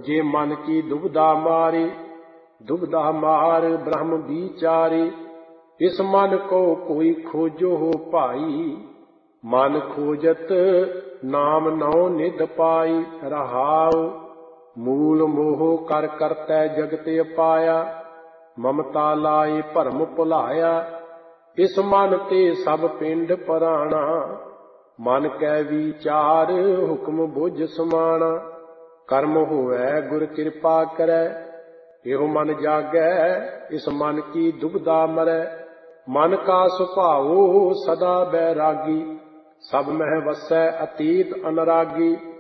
जे मन की दुविधा मारे, दुविधा मार ब्रह्म विचारे। इस मन को कोई खोजो हो पाई, मन खोजत नाम नौ निध पाई। रहाव मूल मोह कर करतै जगत अपाया, ममता लाए भरम भुलाया। इस मन ते सब पिंड पराणा, मन कै विचार हुक्म बुझ समाना। कर्म होवै गुर कृपा करै, एहो मन जागै इस मन की दुविधा मरै। मन का सुभाओ सदा बैरागी, सब मह वसै अतीत अनुरागी।